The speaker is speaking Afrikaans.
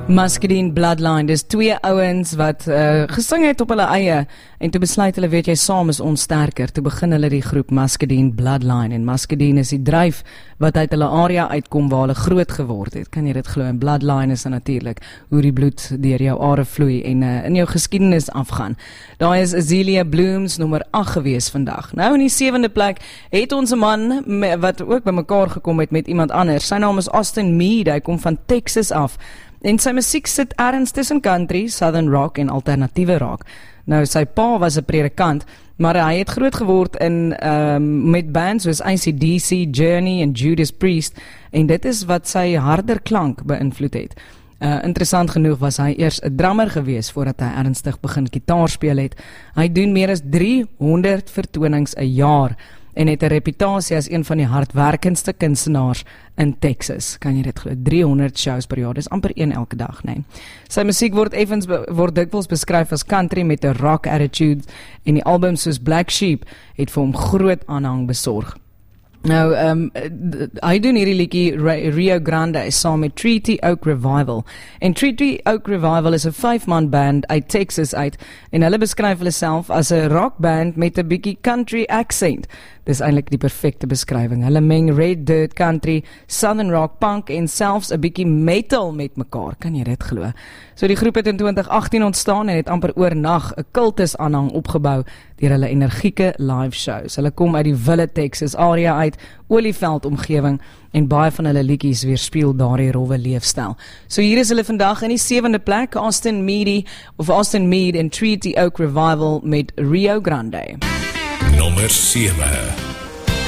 Muscadine Bloodline, dis twee ouens wat gesing het op hulle eie en toe besluit hulle, weet jy, saam is ons sterker. Toe begin hulle die groep Muscadine Bloodline en Muscadine is die dryf wat uit hulle area uitkom waar hulle groot geword het. Kan jy dit glo? En Bloodline is dan natuurlik hoe die bloed deur jou are vloei en in jou geskiedenis afgaan. Daar is Azealia Blooms nommer 8 gewees vandag. Nou in die 7de plek het ons 'n man wat ook bymekaar gekom het met iemand anders. Sy naam is Austin Meade, hy kom van Texas af. En sy musiek sit ergens tussen country, southern rock en alternatiewe rock. Nou, sy pa was 'n predikant, maar hy het groot geword met bands soos AC/DC, Journey en Judas Priest, en dit is wat sy harder klank beïnvloed het. Interessant genoeg was hy eers 'n drummer gewees voordat hy ernstig begin gitaar speel het. Hy doen meer as 300 vertonings 'n jaar en het 'n reputasie as een van die hardwerkendste kunstenaars in Texas. Kan jy dit glo? 300 shows per jaar, dis amper een elke dag, nee. Sy musiek word dikwels beskryf as country met 'n rock attitude en die albums soos Black Sheep het vir hom groot aanhang besorg. Nou, hy doen hierdie liedjie Rio Grande saam met Treaty Oak Revival. En Treaty Oak Revival is 'n 5-man band uit Texas uit en hulle beskryf hulle self as 'n rockband met 'n bietjie country accent. Dis eintlik die perfekte beskrywing. Hulle meng red dirt country, southern rock, punk en selfs 'n bietjie metal met mekaar. Kan jy dit glo? So die groep het in 2018 ontstaan en het amper oornag 'n kultus aanhang opgebou deur hulle energieke live shows. Hulle kom uit die Ville Texas area uit, Olieveld omgewing en baie van hulle liedjies weerspieël daardie rowwe leefstyl. So hier is hulle vandag in die 7de plek, Austin Meade en Treaty Oak Revival met Rio Grande. Nommer 7.